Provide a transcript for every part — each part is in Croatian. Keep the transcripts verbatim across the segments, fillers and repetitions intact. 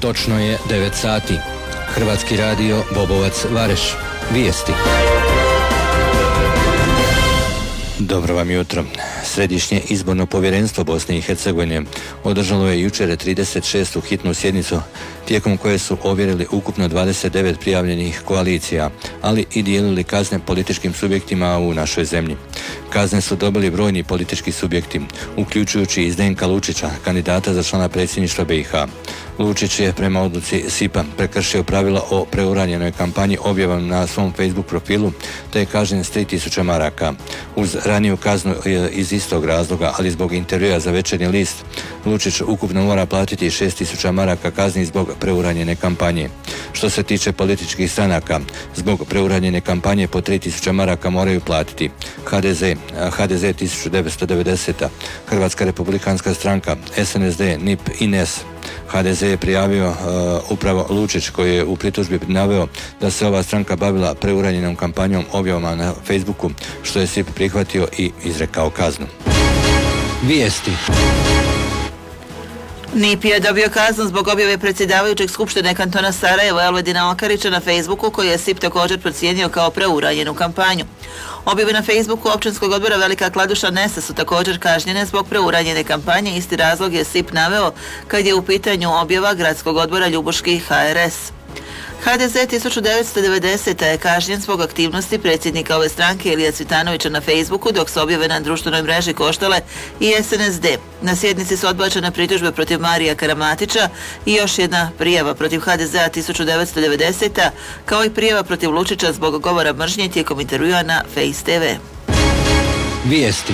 Točno je devet sati. Hrvatski radio Bobovac Vareš. Vijesti. Dobro vam jutro. Središnje izborno povjerenstvo Bosne i Hercegovine održalo je jučer trideset šestu hitnu sjednicu tijekom koje su ovjerili ukupno dvadeset devet prijavljenih koalicija, ali i dijelili kazne političkim subjektima u našoj zemlji. Kazne su dobili brojni politički subjekti, uključujući i Zdenka Lučića, kandidata za člana predsjedništva B i H. Lučić je prema odluci S I P-a prekršio pravila o preuranjenoj kampanji objavom na svom Facebook profilu, te je kažnjen s tri tisuće maraka. Uz raniju kaznu iz istog razloga, ali zbog intervjua za Večernji list, Lučić ukupno mora platiti šest tisuća maraka kazni zbog preuranjene kampanje. Što se tiče političkih stranaka, zbog preuranjene kampanje po tri tisuće maraka moraju platiti H D Z, H D Z tisuću devetsto devedeseta, Hrvatska republikanska stranka, S N S D, N I P i N E S. H D Z je prijavio uh, upravo Lučić, koji je u pritužbi naveo da se ova stranka bavila preuranjenom kampanjom objavama na Facebooku, što je S I P prihvatio i izrekao kaznu. Vijesti. N I P je dobio kaznu zbog objave predsjedavajućeg Skupštine kantona Sarajevo Elvedina Okarića na Facebooku, koji je S I P također procijenio kao preuranjenu kampanju. Objave na Facebooku općinskog odbora Velika Kladuša N E S-a su također kažnjene zbog preuranjene kampanje. Isti razlog je S I P naveo kad je u pitanju objava gradskog odbora Ljubuški H R S. H D Z tisuću devetsto devedeseta je kažnjen zbog aktivnosti predsjednika ove stranke Ilije Cvitanovića na Facebooku, dok su objave na društvenoj mreži koštale i S N S D. Na sjednici su odbačene pritužbe protiv Marija Karamatića i još jedna prijava protiv H D Z tisuću devetsto devedeseta, kao i prijava protiv Lučića zbog govora mržnje tijekom intervjua na Face T V. Vijesti.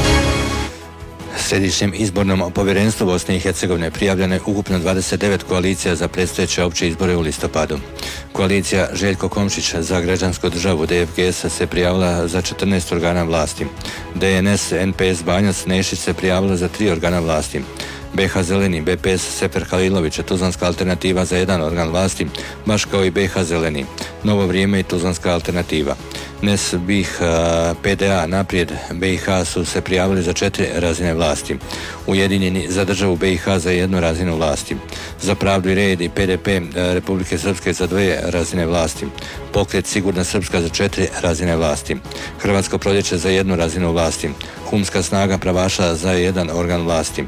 Središnjem izbornom povjerenstvu Bosne i Hercegovine prijavljeno je ukupno dvadeset devet koalicija za predstojeće opće izbore u listopadu. Koalicija Željko Komšić za građansku državu D F G S se prijavila za četrnaest organa vlasti. D N S N P S Banjac Nešić se prijavila za tri organa vlasti. B H Zeleni, B P S Sefer Halilović, Tuzlanska alternativa za jedan organ vlasti, baš kao i B H Zeleni, Novo vrijeme i Tuzlanska alternativa. N E S, B I H, P D A, Naprijed, B i H su se prijavili za četiri razine vlasti. Ujedinjeni za državu B i H za jednu razinu vlasti. Za pravdu i red i P D P Republike Srpske za dvije razine vlasti. Pokret Sigurna Srpska za četiri razine vlasti. Hrvatsko proljeće za jednu razinu vlasti. Humska snaga pravaša za jedan organ vlasti.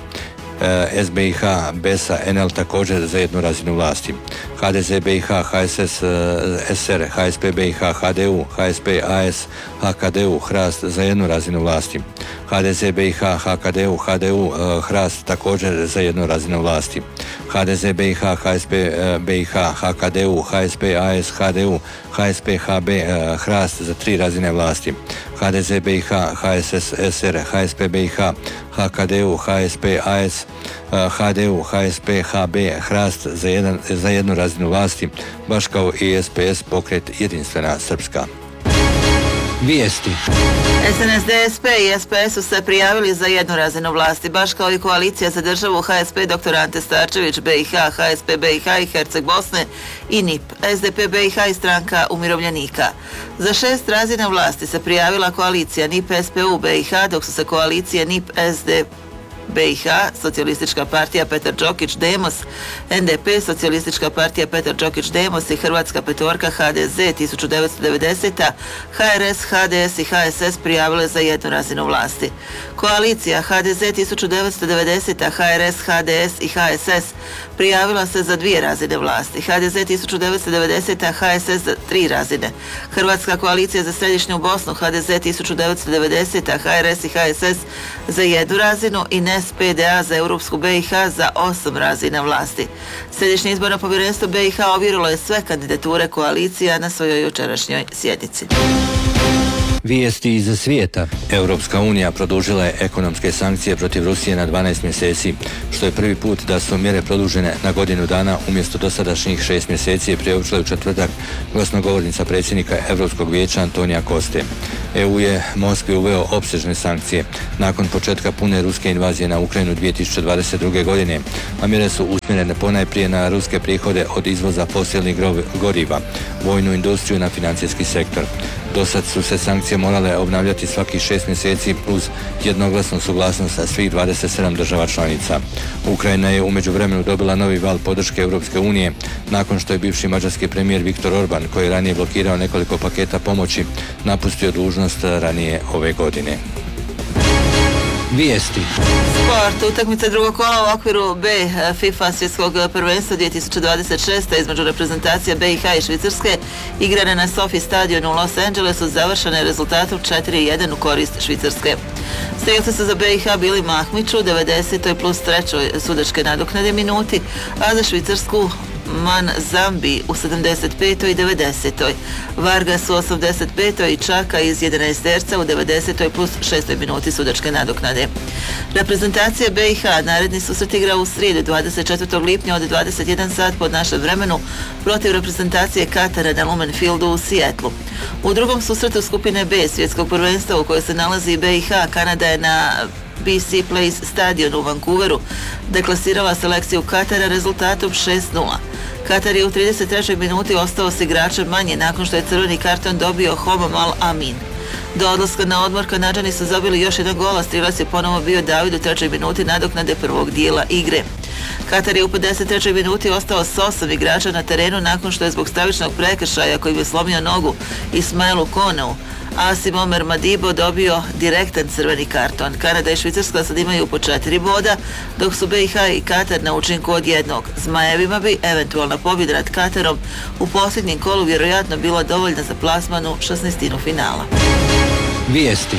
S B i H, B E S A, N L također za jednu razinu vlasti. H D Z B i H, H S S, S R, H S P B i H, H D U, H S P A S, H K D U, Hrast za jednu razinu vlasti. H D Z B i H, H K D U, H D U, Hrast također za jednu razinu vlasti. H D Z B i H, H S P B i H, H K D U, H S P A S, H D U, H S P H B, Hrast za tri razine vlasti. H D Z B i H, H S S, S R, H S P B i H, H K D U, H S P A S, H D U, H S P H B, Hrast za, jedan, za jednu razinu vlasti, baš kao i S P S Pokret Jedinstvena Srpska. Vijesti. S N S D, S P i S P S su se prijavili za jednu razinu vlasti, baš kao i koalicija za državu H S P dr. Ante Starčević, B i H, H S P B i H i Herceg Bosne i N I P, S D P B i H i Stranka umirovljenika. Za šest razina vlasti se prijavila koalicija N I P S P U B i H, dok su se koalicije N I P S D B i H, Socijalistička partija Petar Đokić Demos, N D P, Socijalistička partija Petar Đokić Demos i Hrvatska petorka H D Z tisuću devetsto devedeseta, H R S, H D S i H S S prijavile za jednu razinu vlasti. Koalicija H D Z tisuću devetsto devedeseta, H R S, H D S i H S S prijavila se za dvije razine vlasti. H D Z tisuću devetsto devedeseta, H S S za tri razine. Hrvatska koalicija za središnju Bosnu, H D Z tisuću devetsto devedeseta, H R S i H S S za jednu razinu i N E S P D A za Europsku B i H za osam razina vlasti. Središnje izborno povjerenstvo B i H ovjerilo je sve kandidature koalicija na svojoj jučerašnjoj sjednici. Vijesti iz svijeta. Europska unija produžila je ekonomske sankcije protiv Rusije na dvanaest mjeseci, što je prvi put da su mjere produžene na godinu dana umjesto dosadašnjih šest mjeseci, je priopćila u četvrtak glasnogovornica predsjednika Europskog vijeća Antonija Koste. E U je Moskvi uveo opsežne sankcije nakon početka pune ruske invazije na Ukrajinu dvije tisuće dvadeset druge. godine, a mjere su usmjerene ponajprije na ruske prihode od izvoza fosilnih goriva, vojnu industriju i na financijski sektor. Do sad su se sankcije morale obnavljati svakih šest mjeseci uz jednoglasnu suglasnost sa svih dvadeset sedam država članica. Ukrajina je u međuvremenu dobila novi val podrške Europske unije nakon što je bivši mađarski premijer Viktor Orban, koji je ranije blokirao nekoliko paketa pomoći, napustio dužnost ranije ove godine. Vijesti. Sport. Utakmica drugog kola u okviru B FIFA svjetskog prvenstva dvije tisuće dvadeset šest. između reprezentacija B i H i Švicarske igrane na Sophie stadionu u Los Angelesu završene rezultatom četiri jedan u korist Švicarske. Strijelci su za B i H bili Mahmić u devedesetoj plus trećoj sudačke nadoknade minuti, a za Švicarsku Man Zambi u sedamdeset petoj i devedesetoj. Vargas u osamdeset petoj i Čaka iz jedanaesterca u devedesetoj plus šestoj minuti sudačke nadoknade. Reprezentacija B i H naredni susret igra u srijedu dvadeset četvrtog lipnja od dvadeset jedan sat pod našem vremenu protiv reprezentacije Katara na Lumen Fieldu u Sijetlu. U drugom susretu skupine B svjetskog prvenstva u kojoj se nalazi B i H, Kanada je na B C Place stadion u Vancouveru deklasirala selekciju Katara rezultatom šest nula. Katar je u trideset trećoj minuti ostao s igračem manje nakon što je crveni karton dobio Homam Al Amin. Do odlaska na odmor Kanađani su zabili još jedan gol, a strilac je ponovo bio David u trećoj minuti nadoknade prvog dijela igre. Katar je u pedeset trećoj minuti ostao s osam igrača na terenu nakon što je zbog stravičnog prekršaja kojim je slomio nogu Ismailu Koneu Asim Omer Madibo dobio direktan crveni karton. Kanada i Švicarska sad imaju po četiri boda, dok su B i H i Katar na učinku od jednog. Zmajevima bi eventualna pobjeda nad Katarom u posljednjem kolu vjerojatno bila dovoljna za plasmanu šesnaestinu finala. Vijesti.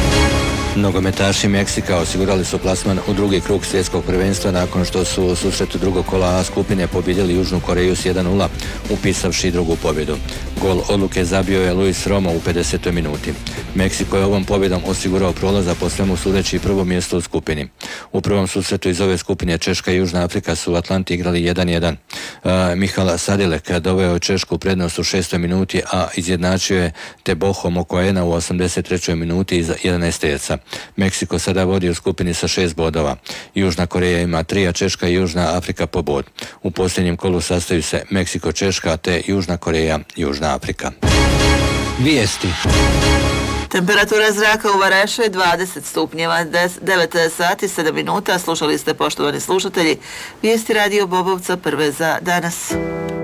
Nogometaši Meksika osigurali su plasman u drugi krug svjetskog prvenstva nakon što su u susretu drugog kola A skupine pobijedili Južnu Koreju s jedan nula, upisavši drugu pobjedu. Gol odluke zabio je Luis Romo u pedesetoj minuti. Meksiko je ovom pobjedom osigurao prolaz, po svemu sudeći prvo mjesto u skupini. U prvom susretu iz ove skupine Češka i Južna Afrika su u Atlanti igrali jedan jedan. Uh, Mihala Sadilek doveo Češku u prednost u šestoj minuti, a izjednačio je Teboho Mokoena u osamdeset trećoj minuti iz jedanaesterca. Meksiko sada vodi u skupini sa šest bodova. Južna Koreja ima tri, a Češka i Južna Afrika po bod. U posljednjem kolu sastaju se Meksiko, Češka te Južna Koreja, Južna Afrika. Vijesti. Temperatura zraka u Varešu je dvadeset stupnjeva, devet sati sedam minuta. Slušali ste, poštovani slušatelji, vijesti Radio Bobovca prve za danas.